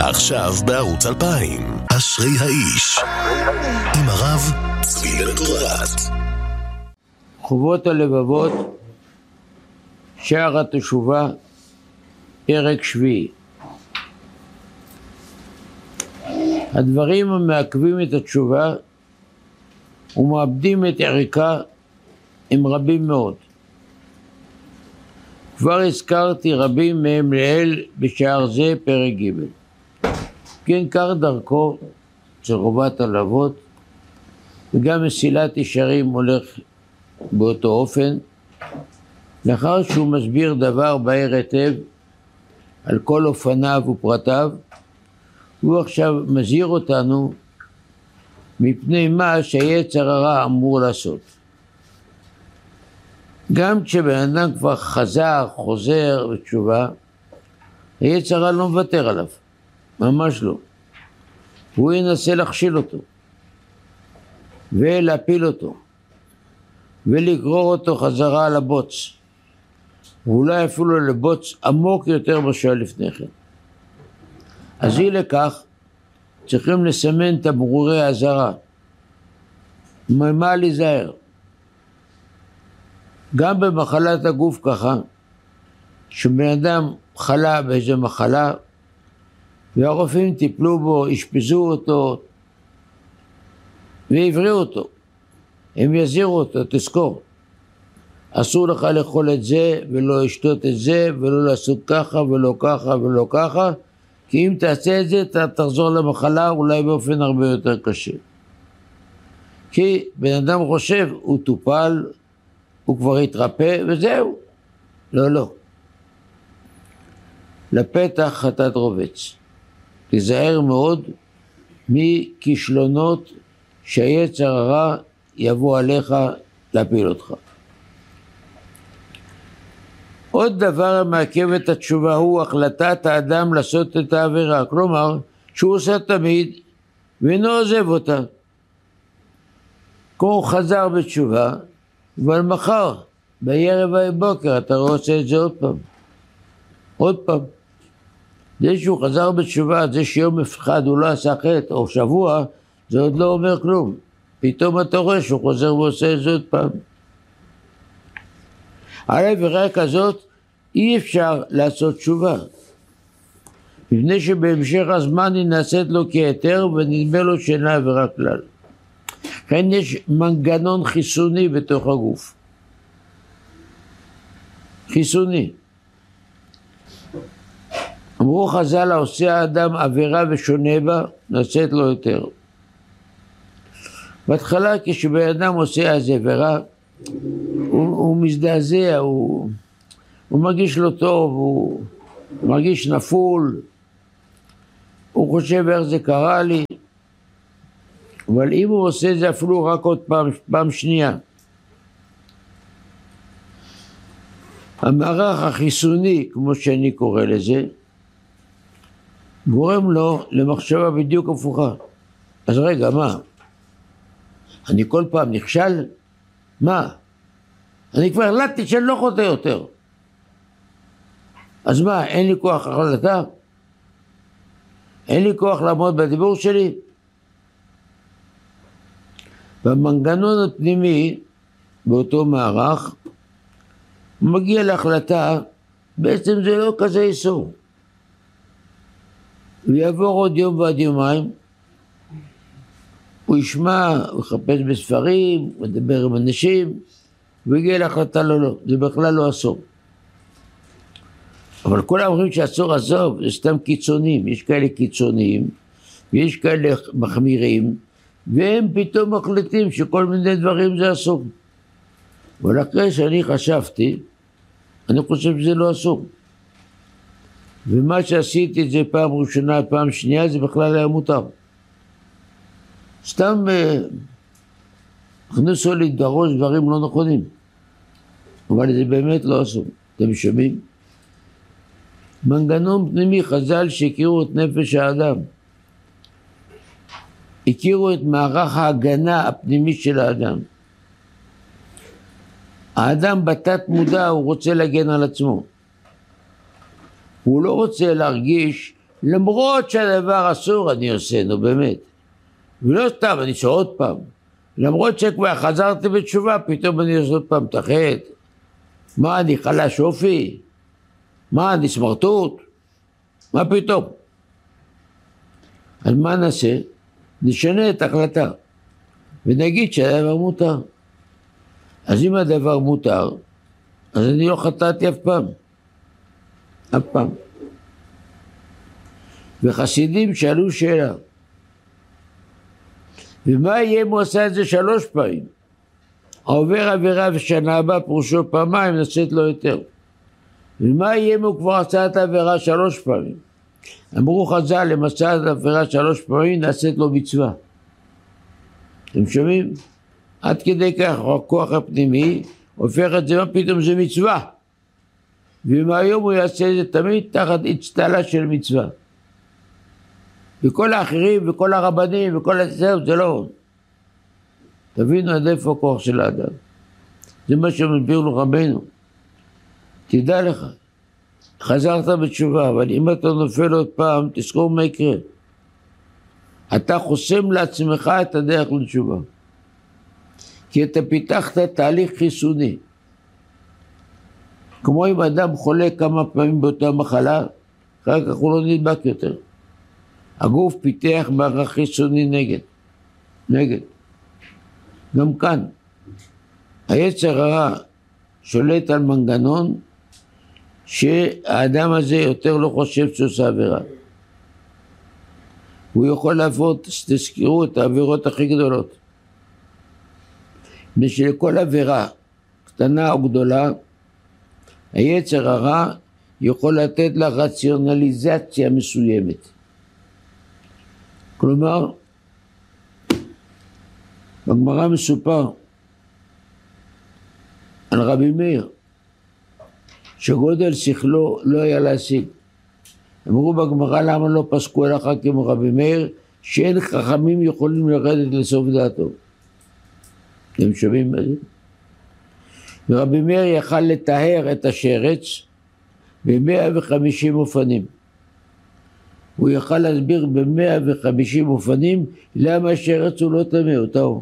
עכשיו בערוץ 2000, אשרי האיש, עם הרב צבי בן-פורת. חובות הלבבות, שער התשובה, פרק שביעי. הדברים המעכבים את התשובה ומאבדים את ערכה הם רבים מאוד. כבר הזכרתי רבים מהם לעיל בשער זה פרק ג'. כן כך דרכו של חובת הלבבות, וגם מסילת ישרים הולך באותו אופן. לאחר שהוא מסביר דבר בהיר היטב על כל אופניו ופרטיו, הוא עכשיו מזהיר אותנו מפני מה שהיצר הרע אמור לעשות. גם כשבן אדם כבר חוזר בתשובה, היצר הרע לא מוותר עליו, ממש לא. הוא ינסה להכשיל אותו ולהפיל אותו ולגרור אותו חזרה על הבוץ, ואולי אפילו לבוץ עמוק יותר משהו לפני כן. אז אי לכך צריכים לסמן תמרורי האזהרה, ממה להיזהר. גם במחלת הגוף ככה, שבן אדם חלה באיזו מחלה, והרופאים טיפלו בו, אשפזו אותו, והבריאו אותו. הם יזהירו אותו, תזכור. אסור לך לאכול את זה, ולא לשתות את זה, ולא לעשות ככה, ולא ככה, ולא ככה, כי אם תעשה את זה, אתה תחזור למחלה, אולי באופן הרבה יותר קשה. כי בן אדם חושב, הוא טופל, הוא כבר התרפא, וזהו. לא. לפתח חטאת רובץ. תיזהר מאוד מכישלונות שהיצר הרע יבוא עליך להפיל אותך. עוד דבר המעכב את התשובה הוא החלטת האדם לעשות את העבירה, כלומר שהוא עושה תמיד ואינו עוזב אותה. כמו הוא חזר בתשובה, אבל מחר, בערב ובבוקר, אתה רוצה את זה עוד פעם. זה שהוא חזר בתשובה, זה שיום אחד הוא לא עשה חטא, או שבוע, זה עוד לא אומר כלום. פתאום אתה רואה שהוא חוזר ועושה את זה עוד פעם. על העבירה כזאת אי אפשר לעשות תשובה, מפני שבהמשך הזמן היא נעשית לו כהיתר ונדמה לו שאינה עבירה כלל. לכן יש מנגנון חיסוני בתוך הגוף. חיסוני. אמרו חז"ל, העושה האדם עבירה ושונה בה, נעשית לו יותר. בהתחלה כשבן אדם עושה איזה עבירה, הוא מזדעזע, הוא מרגיש לא טוב, הוא מרגיש נפול, הוא חושב איך זה קרה לי, אבל אם הוא עושה את זה אפילו רק עוד פעם שנייה, המערך החיסוני, כמו שאני קורא לזה, גורם לו למחשבה בדיוק הפוכה. אז רגע, מה? אני כל פעם נכשל? מה? אני כבר החלטתי שאני לא חוטא יותר. אז מה, אין לי כוח החלטה? אין לי כוח לעמוד בדיבור שלי? במנגנון הפנימי, באותו מערך, מגיע להחלטה, בעצם זה לא כזה איסור. ויעבור עוד יום ועד יומיים, הוא ישמע, הוא יחפש בספרים, הוא ידבר עם אנשים, והגיע להחלטה לא, זה בכלל לא אסור. אבל כל האומרים שאסור עזוב, זה סתם קיצונים. יש כאלה קיצוניים, ויש כאלה מחמירים, והם פתאום מחליטים שכל מיני דברים זה אסור. אבל אחרי שאני חשבתי, אני חושב שזה לא אסור. ומה שעשיתי את זה פעם ראשונה, פעם שנייה, זה בכלל היה מותר. סתם הכניסו לי דרוש דברים לא נכונים. אבל זה באמת לא אסור. אתם שומעים? מנגנון פנימי, חז"ל שהכירו את נפש האדם. הכירו את מערך ההגנה הפנימי של האדם. האדם בתת מודע הוא רוצה להגן על עצמו. הוא לא רוצה להרגיש למרות שהדבר אסור אני עושה, נו באמת. ולא סתם, אני שואל עוד פעם. למרות שכבר חזרתי בתשובה, פתאום אני עושה עוד פעם את החטא. מה, אני חלש אופי? מה, אני סמרטוט? מה פתאום? אז מה נעשה? נשנה את ההחלטה, ונגיד שהדבר מותר. אז אם הדבר מותר, אז אני לא חטאתי אף פעם. אף פעם. וחסידים שאלו שאלה, ומה יהיה אם הוא עשה את זה 3 פעמים? העובר עבירה ושנה הבאה פרושו פעמיים, נעשית לו יותר. ומה יהיה אם הוא כבר עשה את העבירה 3 פעמים? אמרו חז"ל, אם עשה את העבירה 3 פעמים, נעשית לו מצווה. אתם שומעים? עד כדי כך הכוח הפנימי הופך את זה, מה פתאום זה מצווה. ומהיום הוא יעשה את זה תמיד תחת אצטלה של מצווה. וכל האחרים וכל הרבנים וכל הסדר זה לא. תבינו עד איפה הכוח של האדם. זה מה שמסביר לו רבנו. תדע לך, חזרת בתשובה, אבל אם אתה נופל עוד פעם, תזכור מה יקרה. אתה חוסם לעצמך את הדרך לתשובה. כי אתה פיתחת תהליך חיסוני. כמו אם אדם חולה כמה פעמים באותה מחלה, אחר כך הוא לא נדבק יותר. הגוף פיתח מערך חיסוני נגד. גם כאן, היצר הרע שולט על מנגנון שהאדם הזה יותר לא חושב שעושה עבירה. הוא יכול לעבוד, תזכרו את העבירות הכי גדולות. ושלכל עבירה, קטנה או גדולה, היצר הרע יכול לתת לה רציונליזציה מסוימת. כלומר, בגמרא מסופר על רבי מאיר, שגודל שכלו לא היה להשיג. אמרו בגמרא למה לא פסקו הלכה כמו רבי מאיר, שאין חכמים יכולים לרדת לסוף דעתו. אתם שומעים מה זה? ורבי מאיר יכל לטהר את השרץ ב-150 אופנים. הוא יכל להסביר ב-150 אופנים למה השרץ הוא לא טמא, הוא טהור.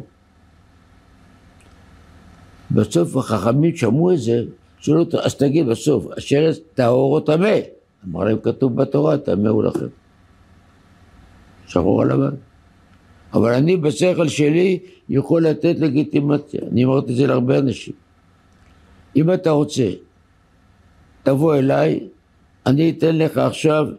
בסוף החכמים שמעו את זה, אז תגיד בסוף, השרץ טהור או טמא? אמר להם כתוב בתורה, טמא הוא לכם. שחור על לבן. אבל אני בשכל שלי יכול לתת לגיטימציה. אני אמרתי את זה להרבה אנשים. אם אתה רוצה, תבוא אליי, אני אתן לך עכשיו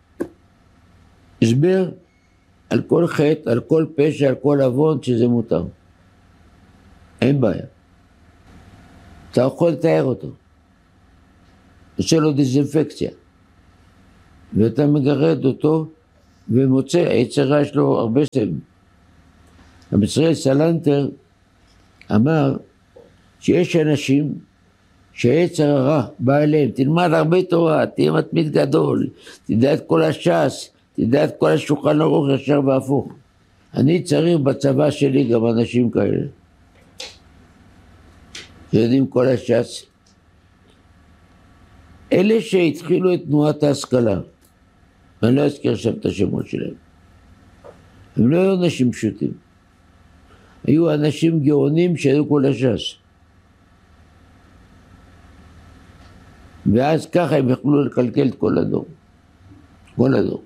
הסבר על כל חטא, על כל פשע, על כל עוון שזה מותר. אין בעיה. אתה יכול לתאר אותו. עושה לו דיסאינפקציה. ואתה מגרד אותו ומוצא, היצר הרע יש לו הרבה סמים. רבי ישראל סלנטר אמר שיש אנשים שהיצר הרע בא אליהם, תלמד הרבה תורה, תהיה מתמיד גדול, תדע את כל הש"ס, תדע את כל השולחן ערוך ישר והפוך. אני צריך בצבא שלי גם אנשים כאלה. יודעים כל הש"ס. אלה שהתחילו את תנועת ההשכלה, אני לא אזכיר עכשיו את השמות שלהם, הם לא היו אנשים פשוטים. היו אנשים גאונים שהיו כל הש"ס. ואז ככה הם יכלו לקלקל את כל הדור. כל הדור.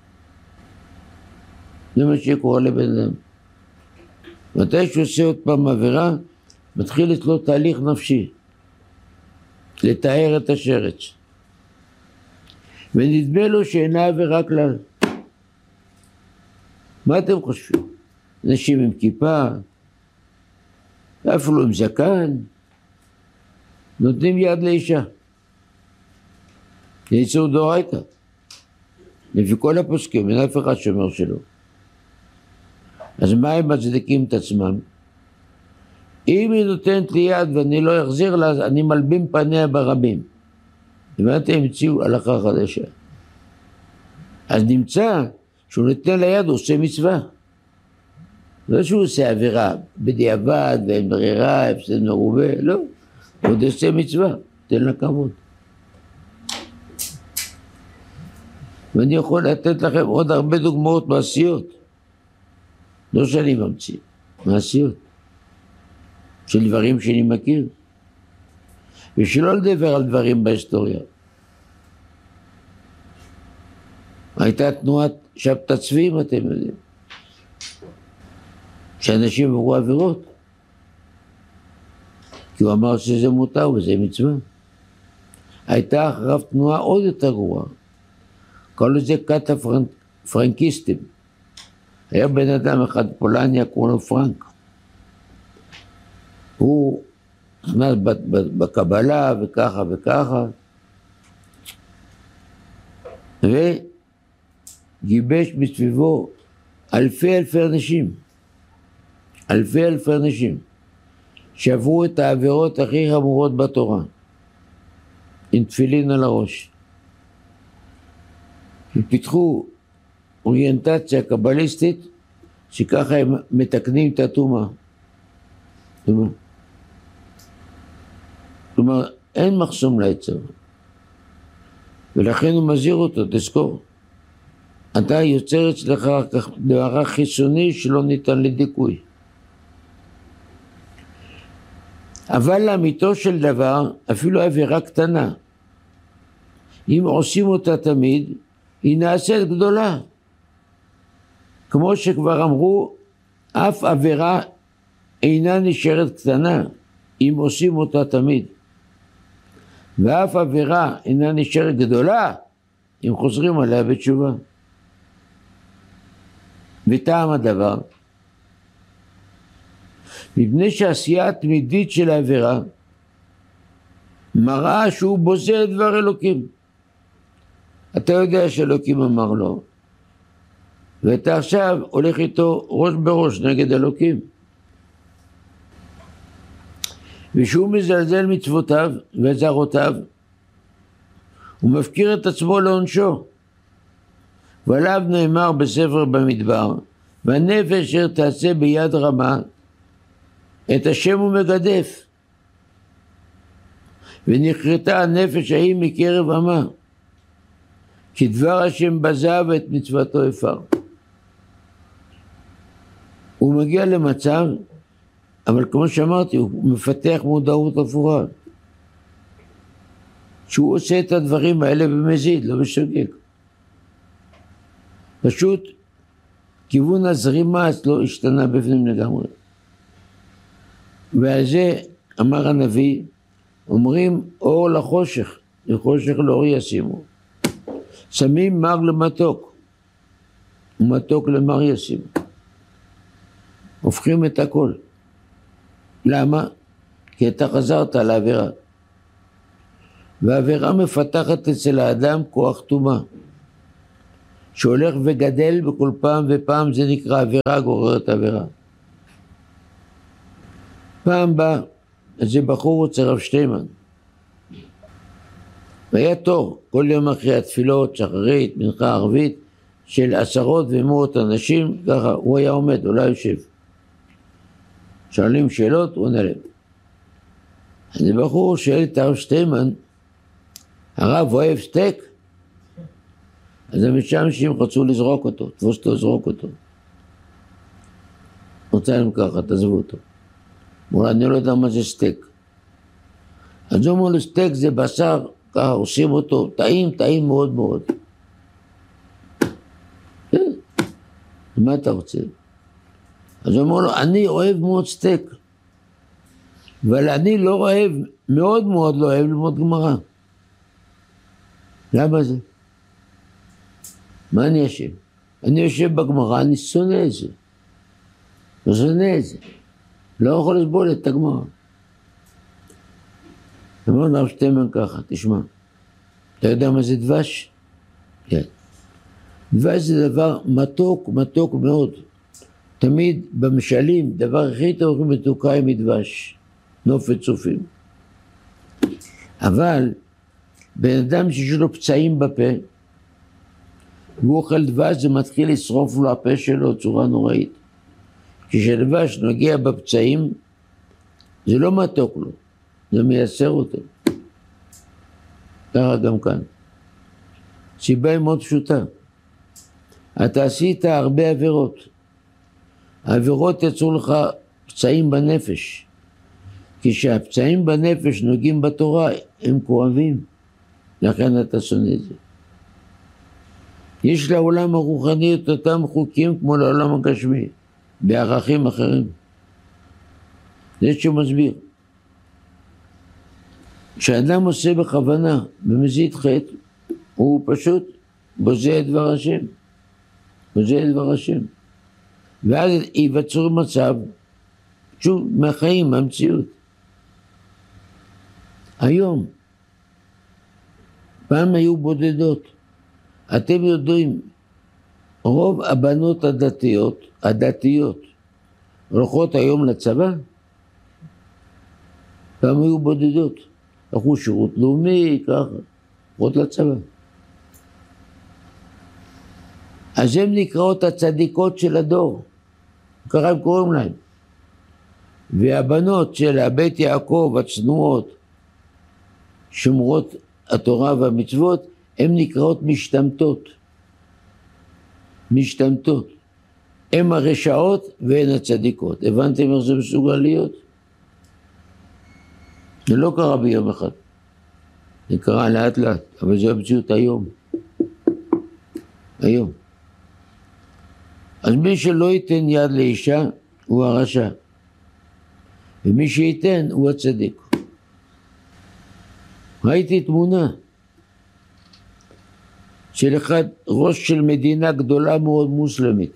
זה מה שקורה לבן אדם. מתי שהוא עושה עוד פעם עבירה, מתחיל אצלו תהליך נפשי. לתאר את השרץ. ונדמה לו שאינה עבירה כלל. מה אתם חושבים? אנשים עם כיפה, אפילו עם זקן, נותנים יד לאישה. זה איסור דאורייתא. לפי כל הפוסקים, אין אף אחד שאומר שלא. אז מה הם מצדיקים את עצמם? אם היא נותנת לי יד ואני לא אחזיר לה, אני מלבים פניה ברבים. הבנתם, המציאו הלכה חדשה. אז נמצא שהוא נותן לה יד, הוא עושה מצווה. לא שהוא עושה עבירה בדיעבד ואין ברירה, הפסד מרובה, לא. הוא עוד עושה מצווה, תן לה כבוד. ואני יכול לתת לכם עוד הרבה דוגמאות מעשיות. לא שאני ממציא, מעשיות. של דברים שאני מכיר. ושלא לדבר על דברים בהיסטוריה. הייתה תנועת שבתת צבעים, אתם יודעים. שאנשים עברו עבירות. כי הוא אמר שזה מותר וזה מצווה. הייתה אחריו תנועה עוד יותר גרועה. קראו לזה כת הפרנקיסטים. היה בן אדם אחד פולניה, קראו לו פרנק. הוא נכנס בקבלה וככה וככה, וגיבש מסביבו אלפי אנשים, שעברו את העבירות הכי חמורות בתורה, עם תפילין על הראש. ופיתחו אוריינטציה קבליסטית, שככה הם מתקנים את הטומאה. כלומר, אין מחסום ליצר. ולכן הוא מזהיר אותו, תזכור. אתה יוצר אצלך דבר חיצוני שלא ניתן לדיכוי. אבל לאמיתו של דבר, אפילו עבירה קטנה, אם עושים אותה תמיד, היא נעשית גדולה. כמו שכבר אמרו, אף עבירה אינה נשארת קטנה, אם עושים אותה תמיד. ואף עבירה אינה נשארת גדולה, אם חוזרים עליה בתשובה. וטעם הדבר, מפני שהעשייה התמידית של העבירה, מראה שהוא בוזה את דבר אלוקים. אתה יודע שאלוקים אמר לו, ואתה עכשיו הולך איתו ראש בראש נגד אלוקים. ושהוא מזלזל מצוותיו וזרותיו, הוא מפקיר את עצמו לעונשו. ועליו נאמר בספר במדבר, והנפש אשר תעשה ביד רמה, את השם הוא מגדף. ונכרתה הנפש ההיא מקרב עמה, כי דבר השם בזה ואת מצוותו הפר. הוא מגיע למצב, אבל כמו שאמרתי, הוא מפתח מודעות הפוכה. שהוא עושה את הדברים האלה במזיד, לא בשוגג. פשוט כיוון הזרימה אצלו השתנה בפנים לגמרי. ועל זה אמר הנביא, אומרים אור לחושך, לחושך לאור ישימו. שמים מר למתוק, ומתוק למר ישימו. הופכים את הכל. למה? כי אתה חזרת לעבירה. והעבירה מפתחת אצל האדם כוח טומאה, שהולך וגדל בכל פעם ופעם, זה נקרא עבירה גוררת עבירה. פעם בא איזה בחור אצל רב שטיימן, והיה תור כל יום אחרי התפילות, שחרית, מנחה ערבית, של עשרות ומאות אנשים, ככה הוא היה עומד, הוא לא יושב. שואלים שאלות, הוא עונה להם. אז בחור שואל את הרב שטיימן, הרב אוהב סטייק? אז המשמשים רצו לזרוק אותו, תפוס אותו, לזרוק אותו. רוצה להם ככה, תעזבו אותו. הוא אני לא יודע מה זה סטייק. אז הוא אומר לו, סטייק זה בשר, ככה עושים אותו, טעים מאוד מאוד. מה אתה רוצה? אז הוא אומר לו, אני אוהב מאוד סטייק, אבל אני לא אוהב, מאוד מאוד לא אוהב ללמוד גמרא. למה זה? מה אני יושב? אני יושב בגמרא, אני שונא את זה. לא שונא את זה. לא יכול לסבול את הגמרא. אמר לרב שטיימן ככה, תשמע, אתה יודע מה זה דבש? כן. דבש זה דבר מתוק, מתוק מאוד. תמיד במשלים, דבר הכי טוב מתוקה עם דבש, נופת צופים. אבל בן אדם שיש לו פצעים בפה, והוא אוכל דבש, זה מתחיל לשרוף לו הפה שלו צורה נוראית. כשדבש נגיע בפצעים, זה לא מתוק לו, זה מייסר אותו. ככה גם כאן. סיבה היא מאוד פשוטה. אתה עשית הרבה עבירות. העבירות יצאו לך פצעים בנפש. כשהפצעים בנפש נוגעים בתורה, הם כואבים. לכן אתה שונא את זה. יש לעולם הרוחני את אותם חוקים כמו לעולם הגשמי, בערכים אחרים. זה שמסביר. כשאדם עושה בכוונה ומזיד חטא, הוא פשוט בוזה את דבר השם. בוזה את דבר השם. ואז ייווצר מצב, שוב, מהחיים, מהמציאות. היום, פעם היו בודדות. אתם יודעים, רוב הבנות הדתיות, הולכות היום לצבא, פעם היו בודדות. הלכו שירות לאומי, ככה, הולכות לצבא. אז הן נקראות הצדיקות של הדור, ככה הם קוראים להם. והבנות של בית יעקב הצנועות, שומרות התורה והמצוות, הן נקראות משתמטות. משתמטות. הן הרשעות והן הצדיקות. הבנתם איך זה מסוגל להיות? זה לא קרה ביום אחד. זה קרה לאט לאט, אבל זה המציאות היום. היום. אז מי שלא ייתן יד לאישה הוא הרשע. ומי שייתן הוא הצדיק. ראיתי תמונה של אחד, ראש של מדינה גדולה מאוד מוסלמית.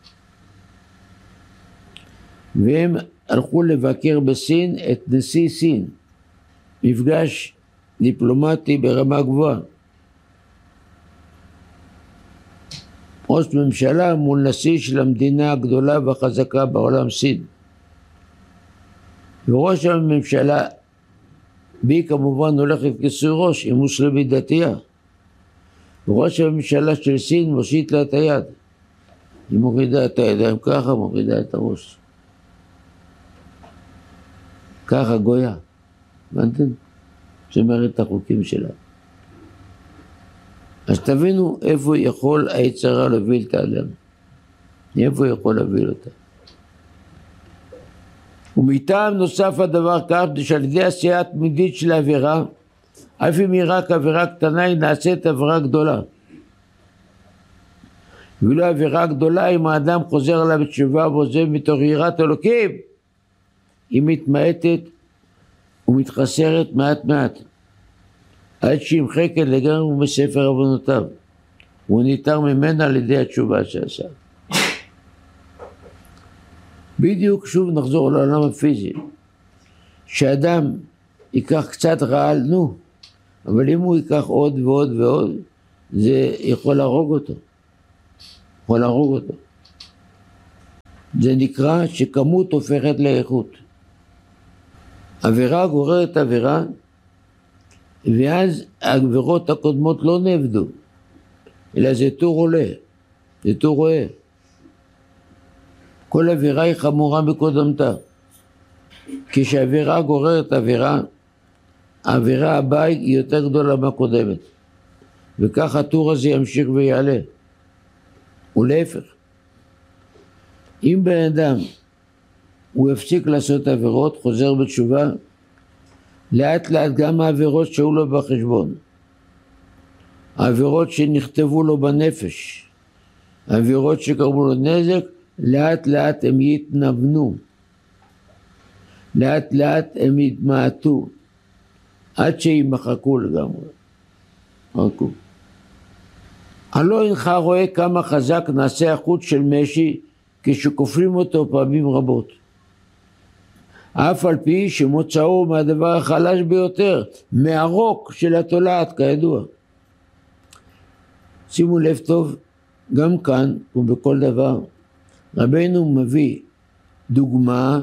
והם הלכו לבקר בסין את נשיא סין. מפגש דיפלומטי ברמה גבוהה. ראש ממשלה מול נשיא של המדינה הגדולה והחזקה בעולם סין. וראש הממשלה, בי כמובן הולכת כיסוי ראש, היא מוסלמית דתייה. וראש הממשלה של סין מושיט לה את היד. היא מורידה את הידיים ככה, מורידה את הראש. ככה גויה. הבנתם? שמראה את החוקים שלה. אז תבינו איפה יכול היצר הרע להוביל את האדם. איפה יכול להוביל אותה. ומטעם נוסף הדבר כך, שעל ידי עשייה תמידית של העבירה, אף אם היא רק עבירה קטנה, היא נעשית עבירה גדולה. ולא עבירה גדולה, אם האדם חוזר עליו בתשובה ועוזב מתוך יראת אלוקים, היא מתמעטת ומתחסרת מעט מעט. עד שימחקת לגמרי מספר עוונותיו. הוא ניתר ממנה על ידי התשובה שעשה. בדיוק שוב נחזור לעולם הפיזי. שאדם ייקח קצת רעל, נו, אבל אם הוא ייקח עוד ועוד ועוד, זה יכול להרוג אותו. יכול להרוג אותו. זה נקרא שכמות הופכת לאיכות. עבירה גוררת עבירה, ואז העבירות הקודמות לא נעבדו, אלא זה טור עולה, זה טור רואה. כל עבירה היא חמורה מקודמתה. כשעבירה גוררת עבירה, העבירה הבאה היא יותר גדולה מהקודמת. וכך הטור הזה ימשיך ויעלה. ולהפך. אם בן אדם הוא יפסיק לעשות עבירות, חוזר בתשובה, לאט לאט גם העבירות שהיו לו בחשבון, העבירות שנכתבו לו בנפש, העבירות שקרבו לו נזק, לאט לאט הם יתנוונו, לאט לאט הם יתמעטו, עד שימחקו לגמרי. מחקו. הלא אינך רואה כמה חזק נעשה החוט של משי כשכופלים אותו פעמים רבות. אף על פי שמוצאו מהדבר החלש ביותר, מהרוק של התולעת כידוע. שימו לב טוב, גם כאן ובכל דבר, רבנו מביא דוגמה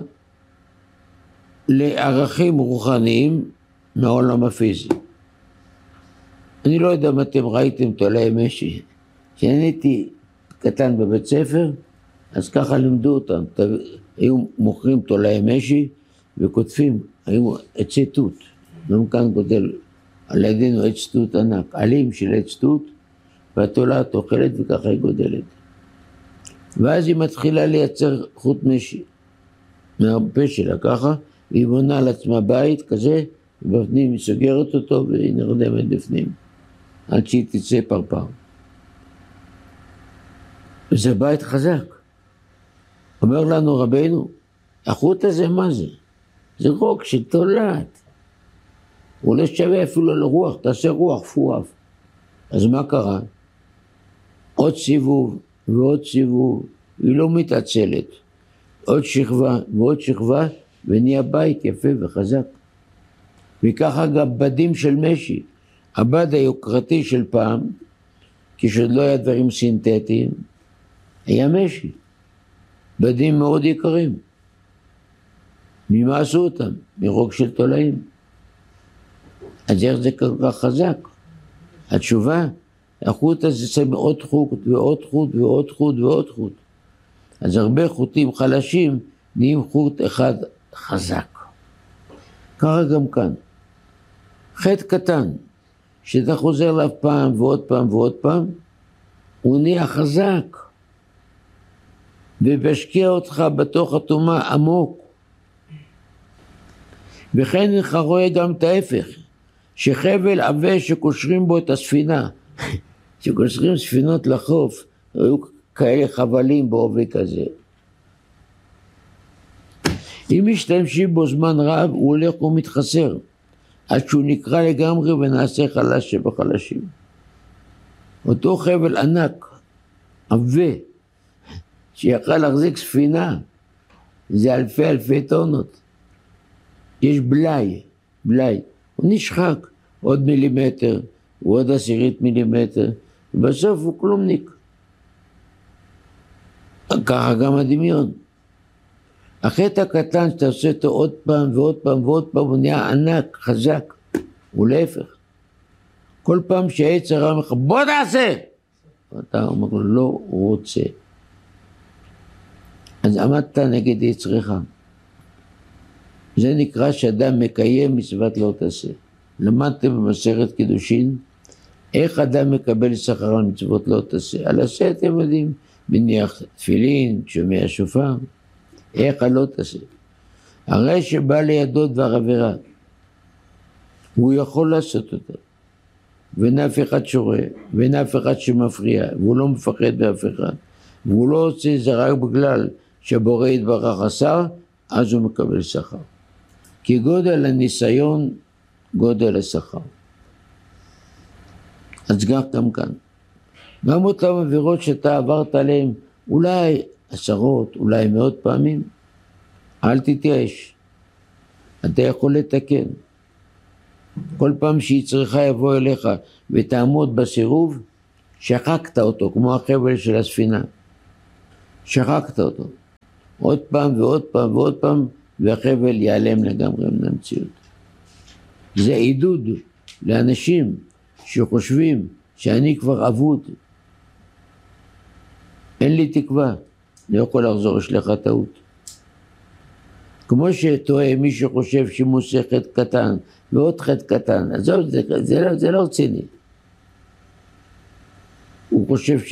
לערכים רוחניים מהעולם הפיזי. אני לא יודע אם אתם ראיתם תולעי משי. כשאני הייתי קטן בבית ספר, אז ככה לימדו אותם. היו מוכרים תולעי משי וכותבים, היו עצי תות. גם כאן גודל על ידינו עץ תות ענק, עלים של עץ תות, והתולעת אוכלת וככה היא גודלת. ואז היא מתחילה לייצר חוט משי מהפה שלה ככה, והיא בונה על עצמה בית כזה, ובפנים היא סוגרת אותו והיא נרדמת בפנים, עד שהיא תצא פרפר. וזה בית חזק. אומר לנו רבינו, החוט הזה מה זה? זה רוק של תולעת. הוא לא שווה אפילו לרוח, תעשה רוח פואף. אז מה קרה? עוד סיבוב ועוד סיבוב, היא לא מתעצלת. עוד שכבה ועוד שכבה, ונהיה בית יפה וחזק. וככה גם בדים של משי. הבד היוקרתי של פעם, כשעוד לא היה דברים סינתטיים, היה משי. בדים מאוד יקרים. ממה עשו אותם? מרוק של תולעים. אז איך זה כל כך חזק? התשובה, החוט הזה שם עוד חוט ועוד חוט ועוד חוט ועוד חוט. אז הרבה חוטים חלשים נהיים חוט אחד חזק. ככה גם כאן. חטא קטן, שאתה חוזר אליו פעם ועוד פעם ועוד פעם, הוא נהיה חזק. ובשקיע אותך בתוך התומה עמוק. וכן לך רואה גם את ההפך, שחבל עבה שקושרים בו את הספינה, שקושרים ספינות לחוף, היו כאלה חבלים בעובי כזה. אם משתמשים בו זמן רב, הוא הולך ומתחסר, עד שהוא נקרא לגמרי ונעשה חלש שבחלשים. אותו חבל ענק, עבה, שיכל להחזיק ספינה, זה אלפי טונות. יש בלאי, הוא נשחק עוד מילימטר, עוד 10 מילימטר, ובסוף הוא כלומניק. ככה גם הדמיון. החטא הקטן שאתה עושה אותו עוד פעם ועוד פעם ועוד פעם, הוא נהיה ענק, חזק, הוא להפך. כל פעם שהעץ הרע אומר לך, בוא תעשה! אתה אומר לו, לא רוצה. אז עמדת נגד יצרך. זה נקרא שאדם מקיים מצוות לא תעשה. למדתם במסכת קידושין, איך אדם מקבל שכר על מצוות לא תעשה? על עשה אתם יודעים, מניח תפילין, שומע שופר, איך הלא תעשה? הרי שבא לידו דבר עבירה, הוא יכול לעשות אותה, ואין אף אחד שורה, ואין אף אחד שמפריע, והוא לא מפחד באף אחד, והוא לא עושה זה רק בגלל שבורא יתברך עשה, אז הוא מקבל שכר. כי גודל הניסיון, גודל השכר. אז גם כאן. גם אותם עבירות שאתה עברת עליהן, אולי 10, אולי 100 פעמים, אל תתייאש. אתה יכול לתקן. כל פעם שהיא צריכה יבוא אליך ותעמוד בסירוב, שחקת אותו, כמו החבל של הספינה. שחקת אותו. עוד פעם ועוד פעם ועוד פעם, והחבל ייעלם לגמרי מן המציאות. זה עידוד לאנשים שחושבים שאני כבר אבוד. אין לי תקווה, אני יכול לחזור, יש לך טעות. כמו שטועה מי שחושב שמוסה חטא קטן ועוד חטא קטן, אז זה לא רציני. הוא חושב